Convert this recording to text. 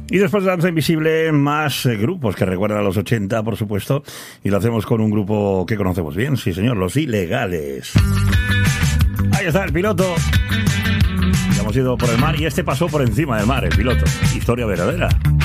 Y después de Danza Invisible, más grupos que recuerdan a los 80, por supuesto. Y lo hacemos con un grupo que conocemos bien, sí señor, Los Ilegales. Ahí está el piloto. Ya hemos ido por el mar y este pasó por encima del mar, el piloto. Historia verdadera.